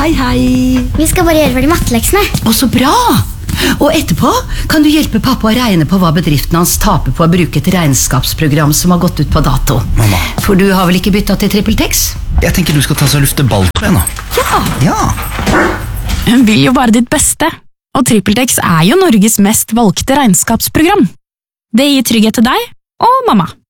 Hei, hei. Vi skal bare gjøre ferdig matteleksene. Å, så bra! Og etterpå kan du hjelpe pappa å regne på hva bedriften hans taper på å bruke et regnskapsprogram som har gått ut på dato. Mamma. For du har vel ikke byttet til TrippelTex? Jeg tenker du skal ta seg og lufte ball på henne. Ja. Hun vil jo bare ditt beste, og TrippelTex er jo Norges mest valgte regnskapsprogram. Det gir trygghet til deg og mamma.